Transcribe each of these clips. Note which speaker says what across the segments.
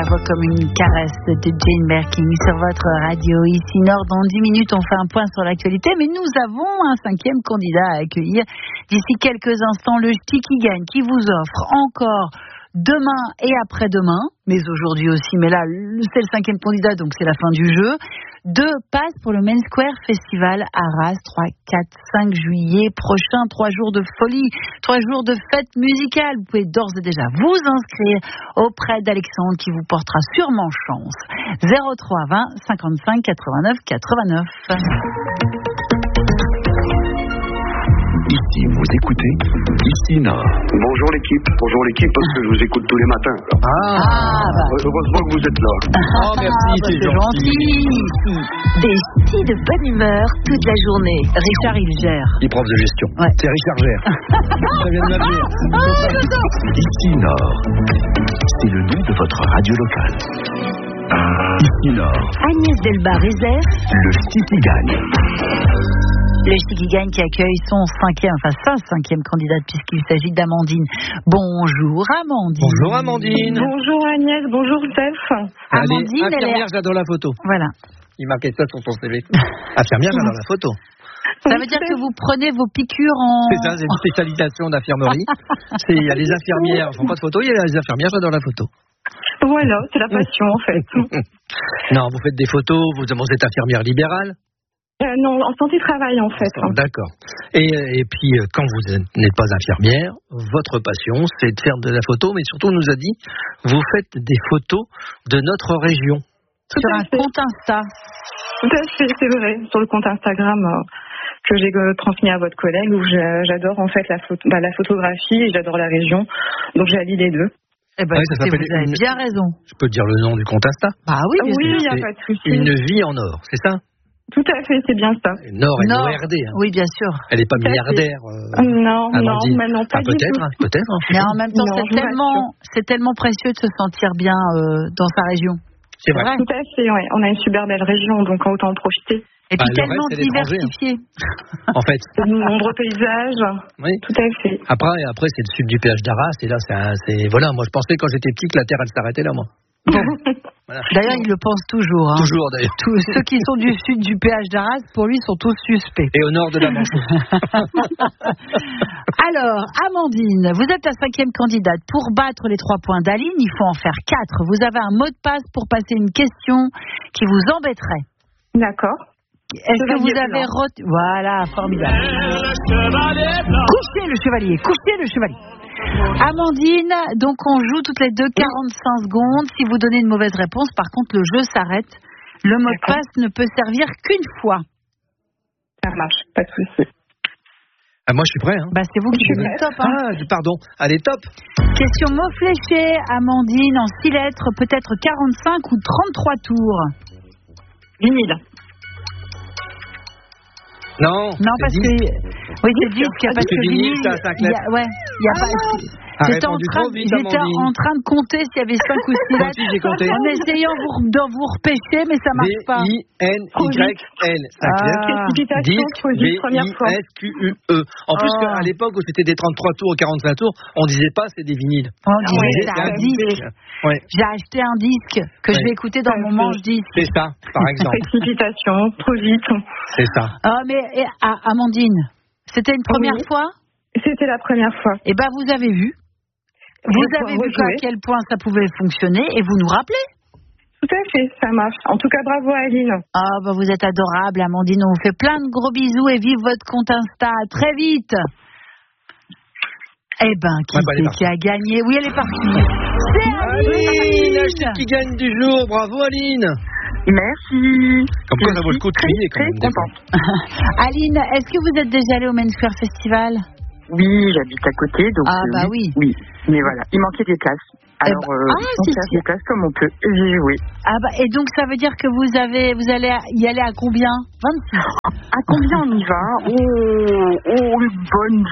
Speaker 1: Love comme une caresse de Jane Birkin sur votre radio. Ici Nord, dans 10 minutes, on fait un point sur l'actualité, mais nous avons un 5e candidat à accueillir d'ici quelques instants, le Ch'ti qui gagne, qui vous offre encore demain et après-demain, mais aujourd'hui aussi, mais là, c'est le 5e candidat, donc c'est la fin du jeu. 2 passes pour le Main Square Festival à Arras, 3, 4, 5 juillet prochain, 3 jours de folie, 3 jours de fête musicale. Vous pouvez d'ores et déjà vous inscrire auprès d'Alexandre qui vous portera sûrement chance. 03 20 55 89 89.
Speaker 2: Ici, vous écoutez Ici Nord.
Speaker 3: Bonjour l'équipe, parce que je vous écoute tous les matins. Heureusement que vous êtes là.
Speaker 4: Oh merci, c'est gentil.
Speaker 5: Des ch'tis de bonne humeur toute la journée.
Speaker 1: Richard, il gère.
Speaker 4: Il est prof de gestion.
Speaker 1: Ouais.
Speaker 4: C'est Richard Gère. Ça vient de m'appeler.
Speaker 2: Ici Nord. C'est le nom de votre radio locale. Ici Nord.
Speaker 5: Agnès Delbar réserve
Speaker 2: Le Ch'ti qui gagne.
Speaker 1: Le Ch'ti qui gagne qui accueille sa 5e candidate puisqu'il s'agit d'Amandine. Bonjour Amandine.
Speaker 4: Bonjour Amandine.
Speaker 6: Bonjour Agnès, bonjour Steph.
Speaker 1: Amandine, elle
Speaker 4: infirmière,
Speaker 1: est...
Speaker 4: j'adore la photo.
Speaker 1: Voilà.
Speaker 4: Il marquait ça sur son CV. Infirmière, j'adore la photo.
Speaker 1: Ça veut dire que vous prenez vos piqûres en...
Speaker 4: C'est ça, c'est une spécialisation d'infirmerie. Il y a les infirmières, elles font pas de photo, il y a les infirmières, j'adore la photo.
Speaker 6: Voilà, c'est la passion en fait.
Speaker 4: Non, vous faites des photos, vous êtes infirmière libérale.
Speaker 6: Non, en santé-travail en fait.
Speaker 4: D'accord. Et puis, quand vous n'êtes pas infirmière, votre passion, c'est de faire de la photo, mais surtout, on nous a dit, vous faites des photos de notre région.
Speaker 1: Sur un compte Insta.
Speaker 6: Tout à fait, c'est vrai. Sur le compte Instagram que j'ai transmis à votre collègue, où j'adore en fait la photographie et j'adore la région. Donc j'allie les deux.
Speaker 1: Eh ben,
Speaker 4: ça
Speaker 1: écoutez, vous avez bien raison.
Speaker 4: Je peux dire le nom du compte Insta?
Speaker 1: Bah oui, bien sûr.
Speaker 6: Oui, il n'y a pas de souci.
Speaker 4: Une vie en or, c'est ça?
Speaker 6: Tout à fait, c'est bien ça.
Speaker 4: Nord, N-O-R-D. Hein.
Speaker 1: Oui, bien sûr.
Speaker 4: Elle n'est pas milliardaire.
Speaker 6: Non,
Speaker 4: Amandine.
Speaker 6: pas du tout.
Speaker 4: Peut-être.
Speaker 1: Mais en même temps, c'est tellement précieux de se sentir bien dans sa région.
Speaker 4: C'est vrai.
Speaker 6: Tout à fait, ouais. On a une super belle région, donc autant en profiter.
Speaker 1: Et puis
Speaker 4: le
Speaker 1: tellement
Speaker 4: reste, c'est l'étranger,
Speaker 1: diversifié.
Speaker 4: En fait.
Speaker 6: De nombreux paysages.
Speaker 4: Oui.
Speaker 6: Tout à fait.
Speaker 4: Après, c'est le sud du péage d'Arras. Et là, voilà. Moi, je pensais quand j'étais petit que la Terre, elle s'arrêtait là, moi.
Speaker 1: Bon.
Speaker 4: Voilà.
Speaker 1: D'ailleurs, il le pense toujours. Hein.
Speaker 4: Toujours, d'ailleurs.
Speaker 1: Tous ceux qui sont du sud du péage d'Arras, pour lui, sont tous suspects.
Speaker 4: Et au nord de la Manche.
Speaker 1: Alors, Amandine, vous êtes la 5e candidate. Pour battre les 3 points d'Aline, il faut en faire 4. Vous avez un mot de passe pour passer une question qui vous embêterait.
Speaker 6: D'accord.
Speaker 1: Est-ce que vous avez retenu... Voilà, formidable. Couchez le chevalier. Amandine, donc on joue toutes les 2 45 secondes. Si vous donnez une mauvaise réponse, par contre, le jeu s'arrête. Le mot de passe ne peut servir qu'une fois.
Speaker 6: Ça marche, pas de souci.
Speaker 4: Ah, moi, je suis prêt. Hein.
Speaker 1: Bah, c'est vous qui dites top. Hein.
Speaker 4: Ah, pardon. Allez, top.
Speaker 1: Question mot fléché, Amandine, en 6 lettres, peut-être 45 ou 33 tours.
Speaker 6: Vinyle.
Speaker 4: Non,
Speaker 1: parce que... Oui, c'est disque, parce que vinyle... Il y a pas... J'étais en train de compter s'il y avait 5 ou 6 lettres.
Speaker 4: J'ai compté.
Speaker 1: En essayant de vous repêcher, mais ça marche pas.
Speaker 4: V-I-N-Y-L. V-I-S-Q-U-E. En plus, à l'époque où c'était des 33 tours ou 45 tours, on disait pas c'est des vinyles.
Speaker 1: On disait c'est un disque.
Speaker 4: Ouais.
Speaker 1: J'ai acheté un disque que je vais écouter dans mon manche-disque.
Speaker 4: C'est ça, par exemple.
Speaker 6: Précipitation, trop vite.
Speaker 4: C'est ça.
Speaker 1: Mais Amandine, c'était une première fois?
Speaker 6: C'était la première fois.
Speaker 1: Eh ben, vous avez vu. Vous avez vu à quel point ça pouvait fonctionner et vous nous rappelez?
Speaker 6: Tout à fait, ça marche. En tout cas, bravo Aline.
Speaker 1: Ah, bah vous êtes adorable, Amandine. On vous fait plein de gros bisous et vive votre compte Insta. À très vite. Eh ben, qui a gagné? Oui, elle est partie. C'est Aline,
Speaker 4: qui gagne du jour. Bravo Aline.
Speaker 6: Merci.
Speaker 4: Comme quoi, ça vaut le coup de crier quand même.
Speaker 6: Très contente.
Speaker 1: Aline, est-ce que vous êtes déjà allée au Main Square Festival?
Speaker 7: Oui, j'habite à côté, donc
Speaker 1: oui.
Speaker 7: Oui, mais voilà, il manquait des places. Alors, on fait des places comme on peut. Oui.
Speaker 1: Et donc ça veut dire que vous allez y aller à combien? 26.
Speaker 7: À combien on y va? Une bonne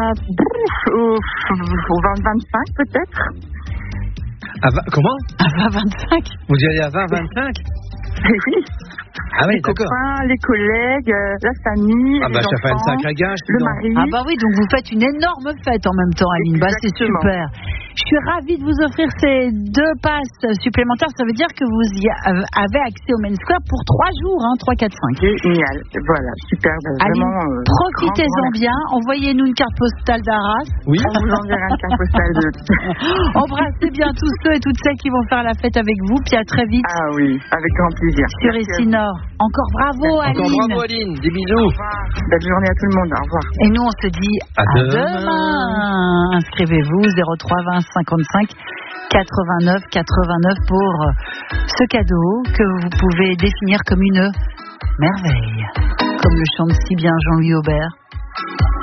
Speaker 7: 25 peut-être.
Speaker 4: Comment?
Speaker 1: À 25.
Speaker 4: Vous y allez à 20-25?
Speaker 7: Oui.
Speaker 4: Ah oui,
Speaker 7: les copains, les collègues, la famille, les
Speaker 4: ça fait une
Speaker 7: enfants,
Speaker 4: sacrée gage,
Speaker 7: le mari.
Speaker 1: Ah bah oui, donc vous faites une énorme fête en même temps, Aline. Bah c'est super. Je suis ravie de vous offrir ces 2 passes supplémentaires. Ça veut dire que vous y avez accès au Main Square pour 3 jours, 3, 4, 5.
Speaker 7: Génial, voilà, super.
Speaker 1: Allez, profitez-en bien. Envoyez-nous une carte postale d'Arras.
Speaker 7: Oui. On vous enverra une carte postale de...
Speaker 1: Embrassez bien tous ceux et toutes celles qui vont faire la fête avec vous. Puis à très vite.
Speaker 7: Ah oui, avec grand plaisir.
Speaker 1: Sur Ici Nord. Encore bravo, Aline.
Speaker 4: Encore bravo, Aline. Des bisous.
Speaker 7: Belle journée à tout le monde. Au revoir.
Speaker 1: Et nous, on se dit à demain. Inscrivez-vous 03 20 55 89 89 pour ce cadeau que vous pouvez définir comme une merveille, comme le chante si bien Jean-Louis Aubert.